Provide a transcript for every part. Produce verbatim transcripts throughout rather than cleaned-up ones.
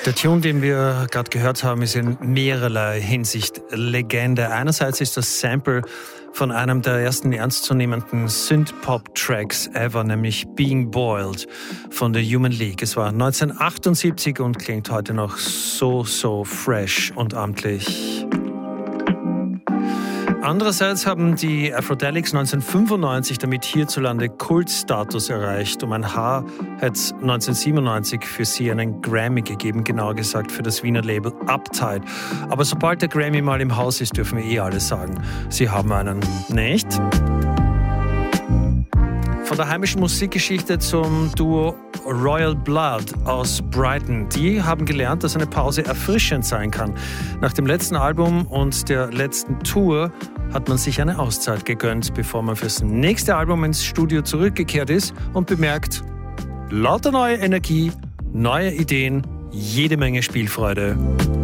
Der Tune, den wir gerade gehört haben, ist in mehrerlei Hinsicht Legende. Einerseits ist das Sample von einem der ersten ernstzunehmenden Synth-Pop-Tracks ever, nämlich Being Boiled von der Human League. Es war neunzehnhundertachtundsiebzig und klingt heute noch so, so fresh und amtlich. Andererseits haben die Afrodelics neunzehnhundertfünfundneunzig damit hierzulande Kultstatus erreicht. Um ein Haar hat es neunzehnhundertsiebenundneunzig für sie einen Grammy gegeben, genauer gesagt für das Wiener Label Uptight. Aber sobald der Grammy mal im Haus ist, dürfen wir eh alle sagen, sie haben einen, nicht? Von der heimischen Musikgeschichte zum Duo Royal Blood aus Brighton. Die haben gelernt, dass eine Pause erfrischend sein kann. Nach dem letzten Album und der letzten Tour hat man sich eine Auszeit gegönnt, bevor man fürs nächste Album ins Studio zurückgekehrt ist und bemerkt, lauter neue Energie, neue Ideen, jede Menge Spielfreude.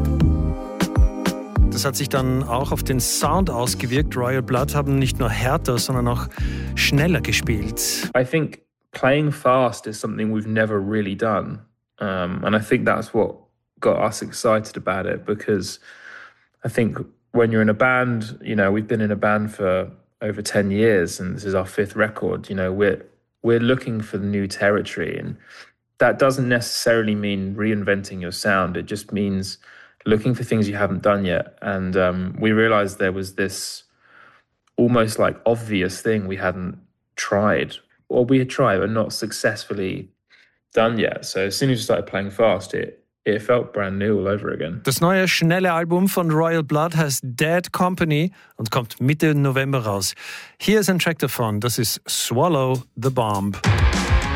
Das hat sich dann auch auf den Sound ausgewirkt. Royal Blood haben nicht nur härter, sondern auch schneller gespielt. I think playing fast is something we've never really done. Um, and I think that's what got us excited about it, because I think when you're in a band, you know, we've been in a band for over ten years and this is our fifth record, you know, we're, we're looking for new territory, and that doesn't necessarily mean reinventing your sound. It just means looking for things you haven't done yet. And um, we realized there was this almost like obvious thing we hadn't tried, or we had tried but not successfully done yet. So as soon as we started playing fast, it, it felt brand new all over again. Das neue, schnelle Album von Royal Blood heißt Dead Company und kommt Mitte November raus. Hier ist ein Track davon, das ist Swallow the Bomb.